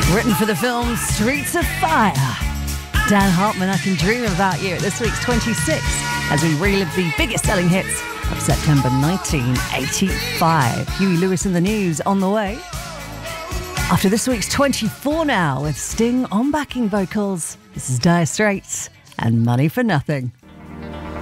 Written for the film Streets of Fire. Dan Hartman, I Can Dream About You at this week's 26 as we relive the biggest selling hits of September 1985. Huey Lewis in the News on the way. After this week's 24 now with Sting on backing vocals, this is Dire Straits and Money for Nothing.